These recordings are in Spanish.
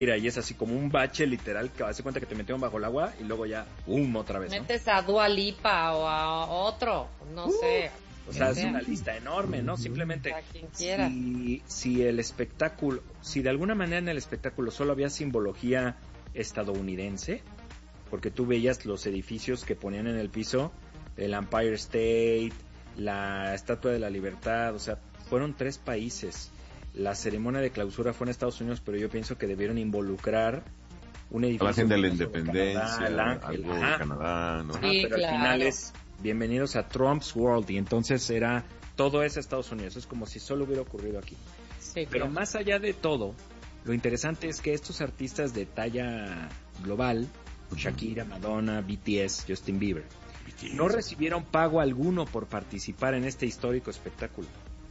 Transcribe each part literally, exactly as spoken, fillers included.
Mira, y es así como un bache literal que hace cuenta que te metieron bajo el agua y luego ya, ¡pum!, otra vez, ¿no? Metes a Dua Lipa o a otro, no uh, sé. O sea, es sea. una lista enorme, ¿no? Simplemente, a quien quiera. Si, si el espectáculo, si de alguna manera en el espectáculo solo había simbología estadounidense, porque tú veías los edificios que ponían en el piso, el Empire State, la Estatua de la Libertad, o sea, fueron tres países. La ceremonia de clausura fue en Estados Unidos, pero yo pienso que debieron involucrar un edificio. La gente de la independencia, Canadá, el Ángel, algo de Canadá, ¿no? Ajá, sí, pero claro. al final es bienvenidos a Trump's World, y entonces era todo es Estados Unidos, es como si solo hubiera ocurrido aquí. Sí, pero claro. más allá de todo, lo interesante es que estos artistas de talla global, Shakira, Madonna, B T S, Justin Bieber, B T S, no recibieron pago alguno por participar en este histórico espectáculo.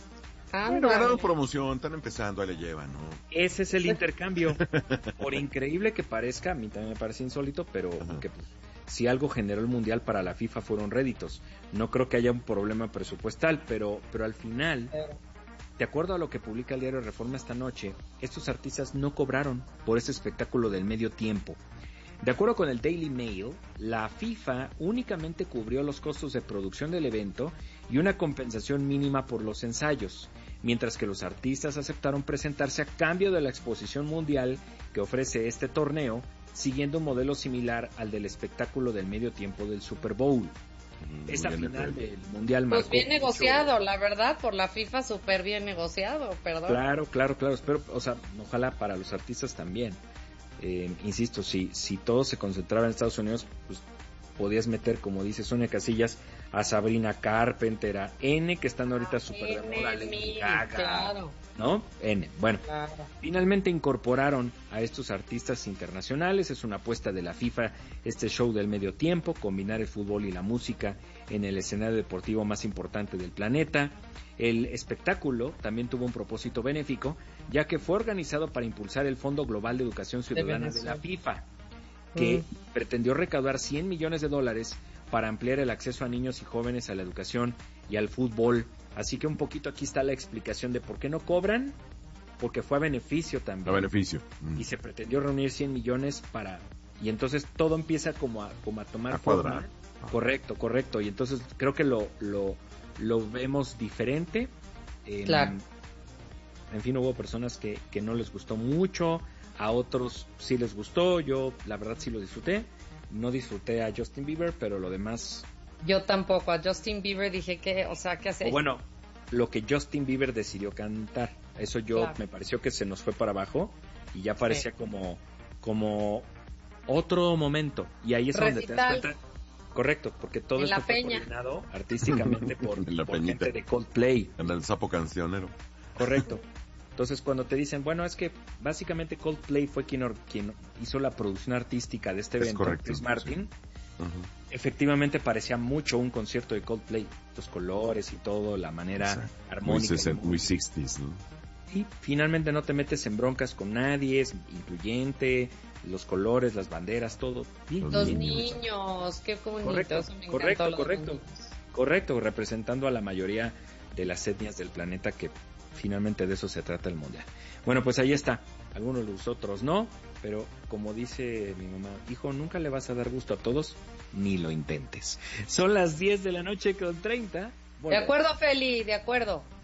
Ah, bueno, ganaron promoción, están empezando, ahí le llevan, ¿no? Ese es el intercambio. Por increíble que parezca, a mí también me parece insólito, pero que, pues, si algo generó el Mundial para la FIFA fueron réditos. No creo que haya un problema presupuestal, pero, pero al final, de acuerdo a lo que publica el diario Reforma esta noche, estos artistas no cobraron por ese espectáculo del medio tiempo. De acuerdo con el Daily Mail, la FIFA únicamente cubrió los costos de producción del evento y una compensación mínima por los ensayos, mientras que los artistas aceptaron presentarse a cambio de la exposición mundial que ofrece este torneo, siguiendo un modelo similar al del espectáculo del medio tiempo del Super Bowl. Mm, Esa final del mundial pues marcó bien mucho. negociado, la verdad, por la FIFA súper bien negociado, perdón. Claro, claro, claro, espero, o sea, ojalá para los artistas también. Eh, insisto, si si todo se concentraba en Estados Unidos, pues podías meter, como dice Sonia Casillas, a Sabrina Carpenter, a N, que están ahorita ah, súper de moda, Lady Gaga, claro. ¿no? N. Bueno, claro. Finalmente incorporaron a estos artistas internacionales. Es una apuesta de la FIFA, este show del medio tiempo, combinar el fútbol y la música en el escenario deportivo más importante del planeta. El espectáculo también tuvo un propósito benéfico, ya que fue organizado para impulsar el Fondo Global de Educación Ciudadana de, de la FIFA, que mm. pretendió recaudar cien millones de dólares para ampliar el acceso a niños y jóvenes a la educación y al fútbol. Así que un poquito aquí está la explicación de por qué no cobran, porque fue a beneficio también. A beneficio. Mm. Y se pretendió reunir cien millones para... Y entonces todo empieza como a, como a tomar a forma. Cuadrar. Correcto, correcto. Y entonces creo que lo... lo lo vemos diferente. Eh, claro. En fin, hubo personas que, que no les gustó mucho, a otros sí les gustó, yo la verdad sí lo disfruté. No disfruté a Justin Bieber, pero lo demás... Yo tampoco, a Justin Bieber dije que, o sea, ¿qué hace? O bueno, lo que Justin Bieber decidió cantar, eso yo claro. me pareció que se nos fue para abajo y ya parecía sí. como, como otro momento. Y ahí es Recital. donde te das cuenta... Correcto, porque todo en esto la fue peña. coordinado artísticamente por, en la por peñita. gente de Coldplay. En el sapo cancionero. Correcto. Entonces cuando te dicen, bueno, es que básicamente Coldplay fue quien, or, quien hizo la producción artística de este es evento, correcto, Chris Martin, sí. uh-huh. efectivamente parecía mucho un concierto de Coldplay, los colores y todo, la manera sí. armónica. Muy, muy sesenta, ¿no? Y finalmente no te metes en broncas con nadie, es incluyente, los colores, las banderas, todo. Bien, los bien, niños, qué bonito. Correcto, eso me correcto, correcto. Correcto, representando a la mayoría de las etnias del planeta, que finalmente de eso se trata el mundial. Bueno, pues ahí está. Algunos los otros no, pero como dice mi mamá, hijo, nunca le vas a dar gusto a todos, ni lo intentes. Son las diez de la noche con treinta. Bueno. De acuerdo, Feli, de acuerdo.